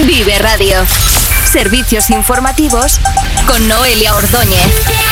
Vive Radio. Servicios informativos con Noelia Ordóñez.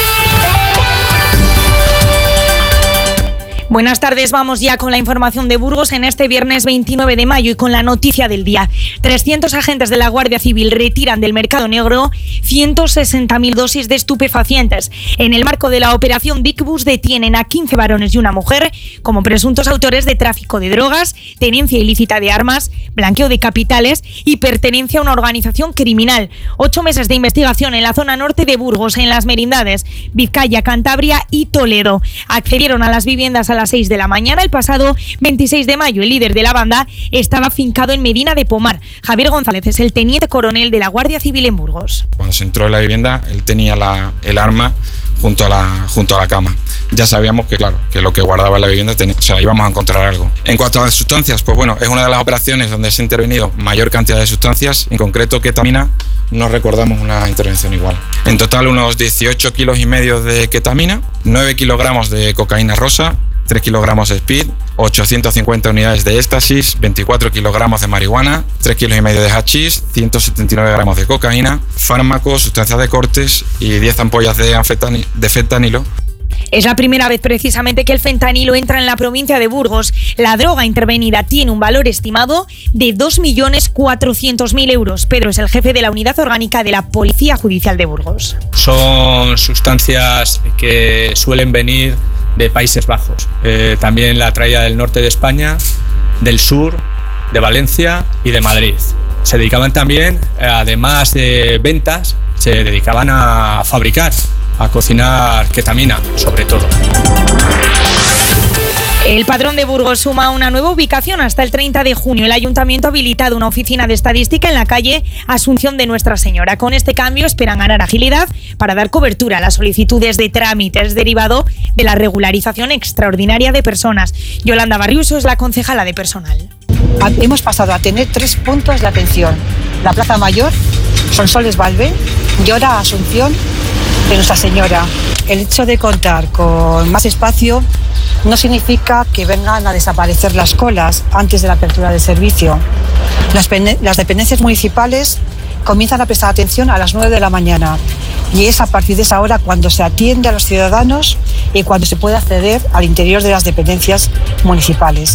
Buenas tardes, vamos ya con la información de Burgos en este viernes 29 de mayo y con la noticia del día. 300 agentes de la Guardia Civil retiran del mercado negro 160.000 dosis de estupefacientes. En el marco de la operación Dicbus detienen a 15 varones y una mujer como presuntos autores de tráfico de drogas, tenencia ilícita de armas, blanqueo de capitales y pertenencia a una organización criminal. 8 meses de investigación en la zona norte de Burgos, en las Merindades, Vizcaya, Cantabria y Toledo. Accedieron a las viviendas a las 6 de la mañana el pasado 26 de mayo. El líder de la banda estaba afincado en Medina de Pomar. Javier González es el teniente coronel de la Guardia Civil en Burgos. Cuando se entró en la vivienda, él tenía el arma junto a la cama. Ya sabíamos que lo que guardaba en la vivienda íbamos a encontrar algo. En cuanto a las sustancias, pues bueno, es una de las operaciones donde se ha intervenido mayor cantidad de sustancias, en concreto ketamina. No recordamos una intervención igual. En total, unos 18 kilos y medio de ketamina, 9 kilogramos de cocaína rosa, 3 kilogramos de speed, 850 unidades de éxtasis, 24 kilogramos de marihuana, 3 kilos y medio de hachís, 179 gramos de cocaína, fármacos, sustancias de cortes y 10 ampollas de fentanilo. Es la primera vez precisamente que el fentanilo entra en la provincia de Burgos. La droga intervenida tiene un valor estimado de 2.400.000 euros. Pedro es el jefe de la unidad orgánica de la Policía Judicial de Burgos. Son sustancias que suelen venir de Países Bajos. También la traía del norte de España, del sur, de Valencia y de Madrid. Se dedicaban también, además de ventas, se dedicaban a fabricar, a cocinar ketamina, sobre todo. El Padrón de Burgos suma una nueva ubicación hasta el 30 de junio. El Ayuntamiento ha habilitado una oficina de estadística en la calle Asunción de Nuestra Señora. Con este cambio esperan ganar agilidad para dar cobertura a las solicitudes de trámites derivado de la regularización extraordinaria de personas. Yolanda Barriuso es la concejala de personal. Hemos pasado a tener 3 puntos de atención. La Plaza Mayor, Sonsoles Valve y ahora Asunción de Nuestra Señora. El hecho de contar con más espacio no significa que vengan a desaparecer las colas antes de la apertura del servicio. Las dependencias municipales comienzan a prestar atención a las 9 de la mañana y es a partir de esa hora cuando se atiende a los ciudadanos y cuando se puede acceder al interior de las dependencias municipales.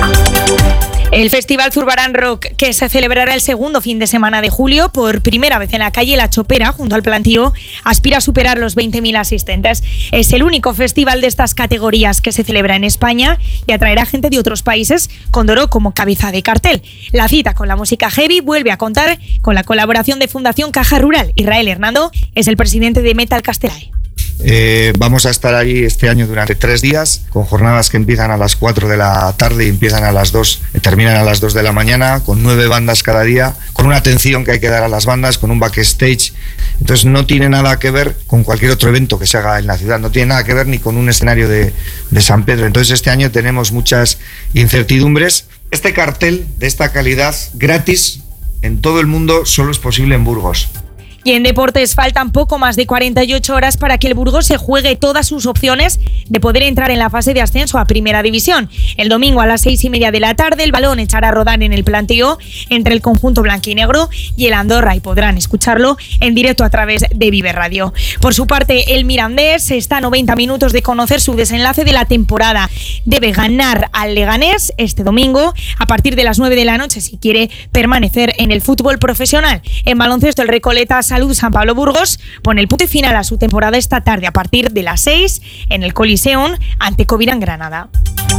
El Festival Zurbarán Rock, que se celebrará el segundo fin de semana de julio, por primera vez en la calle La Chopera, junto al plantío, aspira a superar los 20.000 asistentes. Es el único festival de estas categorías que se celebra en España y atraerá gente de otros países con Doro como cabeza de cartel. La cita con la música heavy vuelve a contar con la colaboración de Fundación Caja Rural. Israel Hernando es el presidente de Metal Castelae. Vamos a estar allí este año durante 3 días, con jornadas que empiezan a las 4 de la tarde y terminan a las 2 de la mañana, con 9 bandas cada día, con una atención que hay que dar a las bandas, con un backstage. Entonces no tiene nada que ver con cualquier otro evento que se haga en la ciudad, no tiene nada que ver ni con un escenario de San Pedro. Entonces este año tenemos muchas incertidumbres. Este cartel de esta calidad gratis en todo el mundo solo es posible en Burgos. Y en deportes faltan poco más de 48 horas para que el Burgos se juegue todas sus opciones de poder entrar en la fase de ascenso a Primera División. El domingo a las 6:30 de la tarde el balón echará a rodar en el plantío entre el conjunto blanquinegro y el Andorra y podrán escucharlo en directo a través de Vive Radio. Por su parte, el Mirandés está a 90 minutos de conocer su desenlace de la temporada. Debe ganar al Leganés este domingo a partir de las 9 de la noche si quiere permanecer en el fútbol profesional. En baloncesto, el Recoleta Salud San Pablo Burgos pone el punto final a su temporada esta tarde a partir de las 6 en el Coliseum ante Covirán Granada.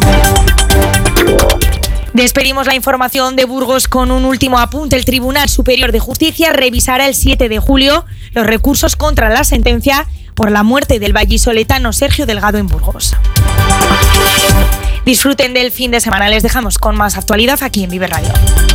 Despedimos la información de Burgos con un último apunte. El Tribunal Superior de Justicia revisará el 7 de julio los recursos contra la sentencia por la muerte del vallisoletano Sergio Delgado en Burgos. Disfruten del fin de semana. Les dejamos con más actualidad aquí en Vive Radio.